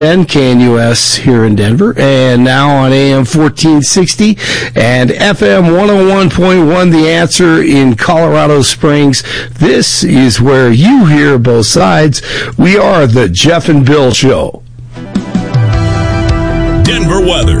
and KNUS here in Denver, and now on AM 1460 and FM 101.1, The Answer in Colorado Springs. This is where you hear both sides. We are the Jeff and Bill Show. Denver weather.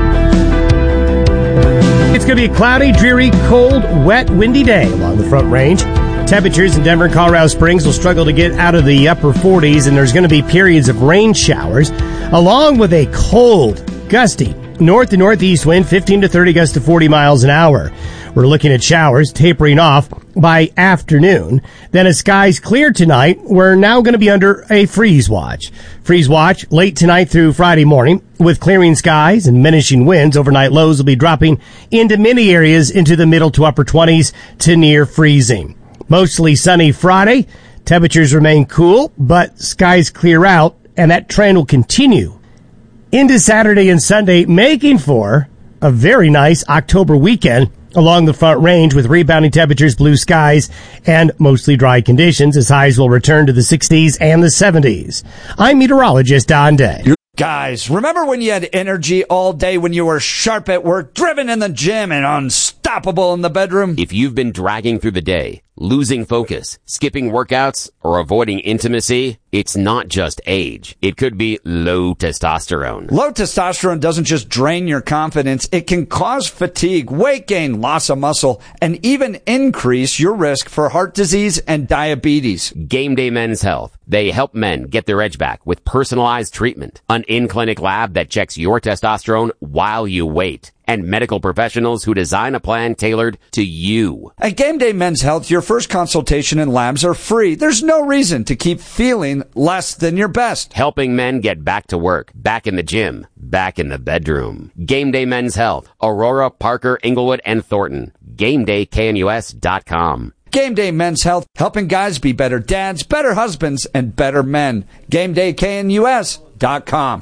It's going to be a cloudy, dreary, cold, wet, windy day along the Front Range. Temperatures in Denver and Colorado Springs will struggle to get out of the upper 40s, and there's going to be periods of rain showers, along with a cold, gusty north to northeast wind, 15 to 30 gusts to 40 miles an hour. We're looking at showers tapering off by afternoon. Then as skies clear tonight, we're now going to be under a freeze watch. Freeze watch late tonight through Friday morning. With clearing skies and diminishing winds, overnight lows will be dropping into many areas into the middle to upper 20s to near freezing. Mostly sunny Friday. Temperatures remain cool, but skies clear out, and that trend will continue into Saturday and Sunday, making for a very nice October weekend along the Front Range with rebounding temperatures, blue skies, and mostly dry conditions as highs will return to the 60s and the 70s. I'm meteorologist Don Day. Guys, remember when you had energy all day, when you were sharp at work, driven in the gym, and unstoppable in the bedroom? If you've been dragging through the day, losing focus, skipping workouts, or avoiding intimacy, it's not just age. It could be low testosterone. Low testosterone doesn't just drain your confidence. It can cause fatigue, weight gain, loss of muscle, and even increase your risk for heart disease and diabetes. Game Day Men's Health. They help men get their edge back with personalized treatment, an in-clinic lab that checks your testosterone while you wait, and medical professionals who design a plan tailored to you. At Game Day Men's Health, your first consultation and labs are free. There's no reason to keep feeling less than your best. Helping men get back to work, back in the gym, back in the bedroom. Game Day Men's Health. Aurora, Parker, Inglewood, and Thornton. GameDayKNUS.com. Game Day Men's Health, helping guys be better dads, better husbands, and better men. GameDayKNUS.com.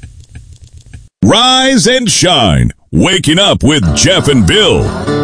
Rise and shine. Waking up with Jeff and Bill.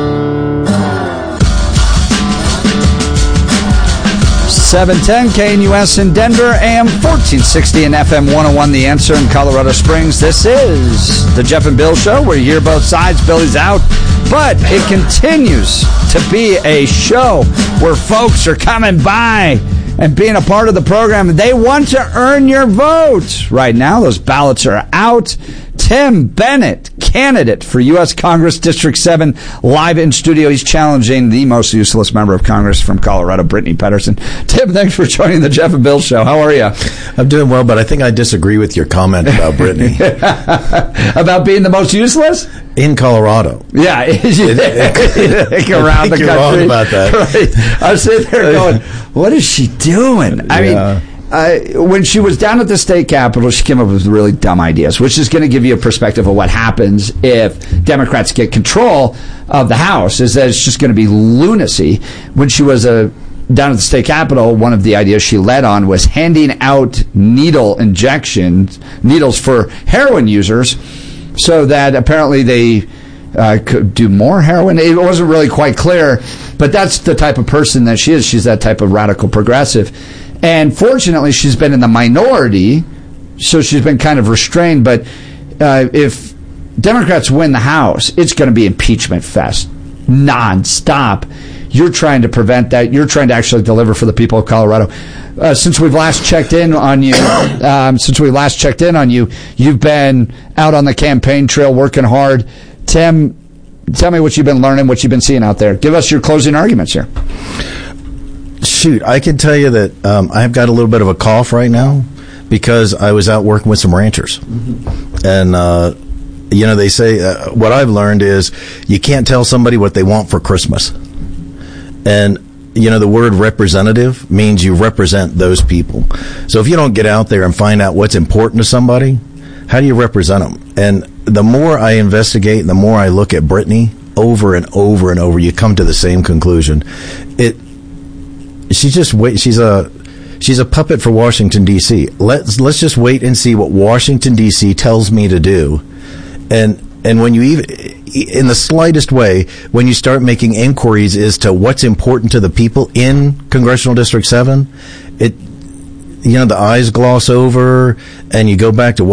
710 KNUS in Denver, AM 1460 and FM 101, The Answer in Colorado Springs. This is the Jeff and Bill Show where you hear both sides. Billy's out, but it continues to be a show where folks are coming by and being a part of the program. They want to earn your vote. Right now, those ballots are out. Tim Bennett, candidate for U.S. Congress District 7, live in studio. He's challenging the most useless member of Congress from Colorado, Brittany Pedersen. Tim, thanks for joining the Jeff and Bill Show. How are you? I'm doing well, but I think I disagree with your comment about Brittany. About being the most useless? In Colorado. Yeah. Around the country. You're wrong about that. Right. I was sitting there going, what is she doing? I mean, when she was down at the state capitol, she came up with really dumb ideas, which is going to give you a perspective of what happens if Democrats get control of the House, is that it's just going to be lunacy. When she was down at the state capitol, one of the ideas she led on was handing out needles for heroin users so that apparently they could do more heroin. It wasn't really quite clear, but that's the type of person that she is. She's that type of radical progressive. And fortunately, she's been in the minority, so she's been kind of restrained. But if Democrats win the House, it's going to be impeachment fest, nonstop. You're trying to prevent that. You're trying to actually deliver for the people of Colorado. Since we've last checked in on you, you've been out on the campaign trail working hard. Tim, tell me what you've been learning, what you've been seeing out there. Give us your closing arguments here. Shoot, I can tell you that I've got a little bit of a cough right now because I was out working with some ranchers. Mm-hmm. And, they say what I've learned is you can't tell somebody what they want for Christmas. And, the word representative means you represent those people. So if you don't get out there and find out what's important to somebody, how do you represent them? And the more I investigate and the more I look at Brittany over and over and over, you come to the same conclusion. She's a puppet for Washington, D.C. Let's just wait and see what Washington, D.C. tells me to do. And when you even, in the slightest way, when you start making inquiries as to what's important to the people in Congressional District 7, the eyes gloss over, and you go back to